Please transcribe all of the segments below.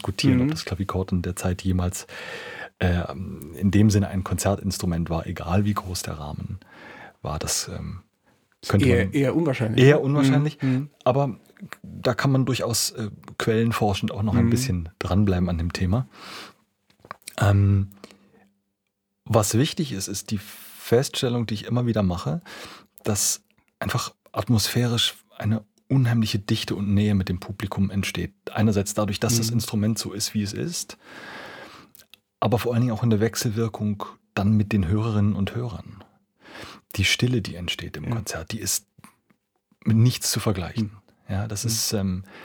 diskutieren, ob das Klavichord in der Zeit jemals in dem Sinne ein Konzertinstrument war, egal wie groß der Rahmen war. Das könnte man eher unwahrscheinlich. Eher unwahrscheinlich, aber da kann man durchaus quellenforschend auch noch ein bisschen dranbleiben an dem Thema. Was wichtig ist, ist die Feststellung, die ich immer wieder mache, dass einfach atmosphärisch eine unheimliche Dichte und Nähe mit dem Publikum entsteht. Einerseits dadurch, dass das Instrument so ist, wie es ist, aber vor allen Dingen auch in der Wechselwirkung dann mit den Hörerinnen und Hörern. Die Stille, die entsteht im Konzert, die ist mit nichts zu vergleichen. Ja, das ist,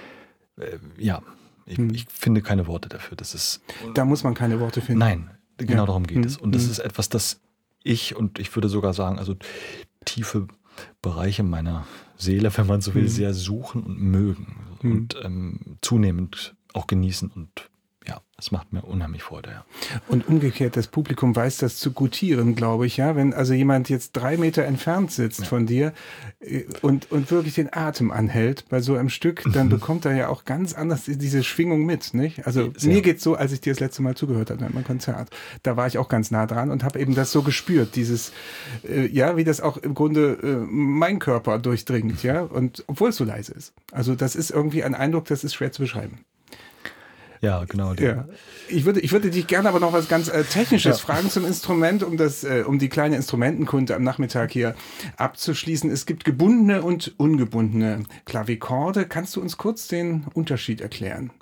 ich finde keine Worte dafür. Das ist, da muss man keine Worte finden. Nein, genau darum geht es. Und das ist etwas, das ich würde sogar sagen, also tiefe Bereiche meiner Seele, wenn man so will, sehr suchen und mögen und zunehmend auch genießen und ja, es macht mir unheimlich Freude, ja. Und umgekehrt, das Publikum weiß das zu gutieren, glaube ich, ja. Wenn also jemand jetzt 3 Meter entfernt sitzt von dir und wirklich den Atem anhält bei so einem Stück, dann bekommt er ja auch ganz anders diese Schwingung mit, nicht? Also mir geht's so, als ich dir das letzte Mal zugehört habe in meinem Konzert, da war ich auch ganz nah dran und habe eben das so gespürt, dieses, wie das auch im Grunde mein Körper durchdringt, ja, und obwohl es so leise ist. Also das ist irgendwie ein Eindruck, das ist schwer zu beschreiben. Ja, genau. Ja. Ich würde dich gerne aber noch was ganz Technisches fragen zum Instrument, um die kleine Instrumentenkunde am Nachmittag hier abzuschließen. Es gibt gebundene und ungebundene Klavichorde. Kannst du uns kurz den Unterschied erklären?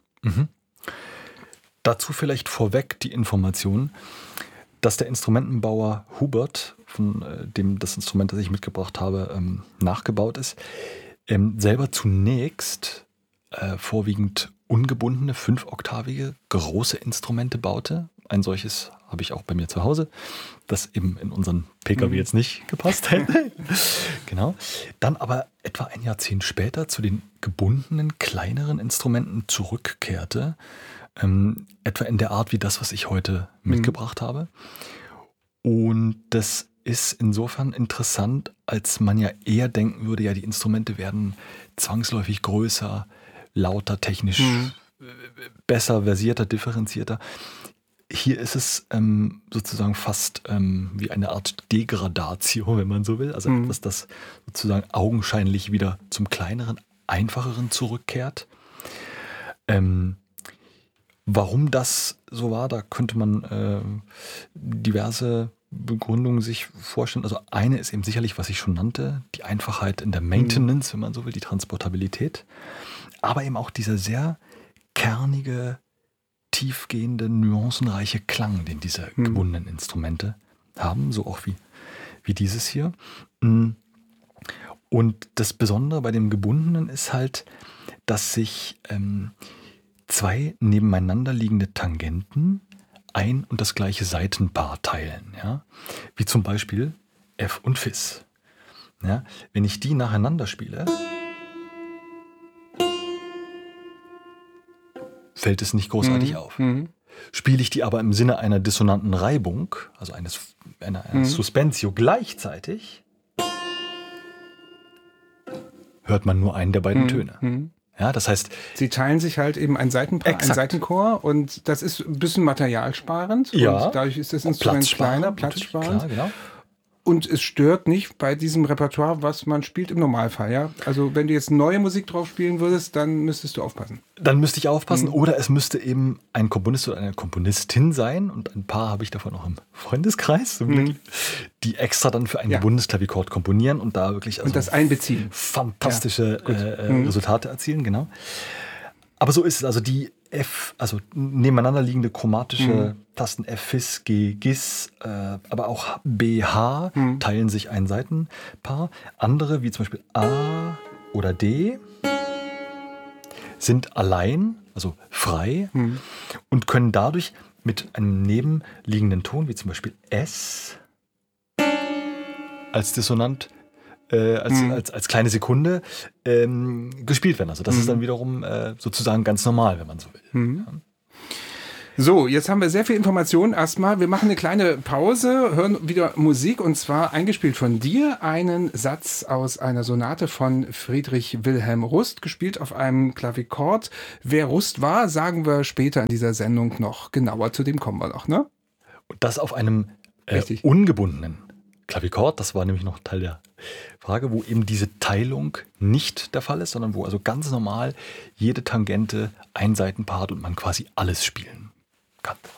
Dazu vielleicht vorweg die Information, dass der Instrumentenbauer Hubert, von dem das Instrument, das ich mitgebracht habe, nachgebaut ist, selber zunächst vorwiegend ungebundene, 5-oktavige, große Instrumente baute. Ein solches habe ich auch bei mir zu Hause, das eben in unseren PKW jetzt nicht gepasst hätte. Genau. Dann aber etwa ein Jahrzehnt später zu den gebundenen, kleineren Instrumenten zurückkehrte. Etwa in der Art wie das, was ich heute mitgebracht habe. Und das ist insofern interessant, als man ja eher denken würde, ja, die Instrumente werden zwangsläufig größer, lauter, technisch besser, versierter, differenzierter. Hier ist es sozusagen fast wie eine Art Degradatio, wenn man so will. Also etwas, das sozusagen augenscheinlich wieder zum kleineren, einfacheren zurückkehrt. Warum das so war, da könnte man diverse Begründungen sich vorstellen. Also eine ist eben sicherlich, was ich schon nannte, die Einfachheit in der Maintenance, wenn man so will, die Transportabilität. Aber eben auch dieser sehr kernige, tiefgehende, nuancenreiche Klang, den diese gebundenen Instrumente haben, so auch wie dieses hier. Und das Besondere bei dem gebundenen ist halt, dass sich 2 nebeneinander liegende Tangenten ein und das gleiche Saitenpaar teilen. Ja? Wie zum Beispiel F und Fis. Ja? Wenn ich die nacheinander spiele, fällt es nicht großartig auf. Spiele ich die aber im Sinne einer dissonanten Reibung, also einer Suspensio gleichzeitig, hört man nur einen der beiden Töne. Ja, das heißt, sie teilen sich halt eben ein Seitenpaar, ein Seitenchor, und das ist ein bisschen materialsparend. Ja, und dadurch ist das Instrument kleiner, platzsparend. Klar, genau. Und es stört nicht bei diesem Repertoire, was man spielt im Normalfall. Ja? Also wenn du jetzt neue Musik drauf spielen würdest, dann müsstest du aufpassen. Dann müsste ich aufpassen, oder es müsste eben ein Komponist oder eine Komponistin sein, und ein paar habe ich davon auch im Freundeskreis, die extra dann für ein gebundenes Klavichord komponieren und da wirklich und das einbeziehen. Fantastische Resultate erzielen, genau. Aber so ist es, also die also nebeneinander liegende chromatische Tasten F, Fis, G, Gis, aber auch B, H teilen sich ein Seitenpaar. Andere, wie zum Beispiel A oder D, sind allein, also frei, und können dadurch mit einem nebenliegenden Ton, wie zum Beispiel S, als Dissonant, als kleine Sekunde gespielt werden. Also das ist dann wiederum sozusagen ganz normal, wenn man so will. So, jetzt haben wir sehr viel Informationen erstmal. Wir machen eine kleine Pause, hören wieder Musik und zwar eingespielt von dir einen Satz aus einer Sonate von Friedrich Wilhelm Rust, gespielt auf einem Klavichord. Wer Rust war, sagen wir später in dieser Sendung noch genauer. Zu dem kommen wir noch, ne? Und das auf einem ungebundenen Klavichord, das war nämlich noch Teil der Frage, wo eben diese Teilung nicht der Fall ist, sondern wo also ganz normal jede Tangente ein Seitenpart und man quasi alles spielen kann.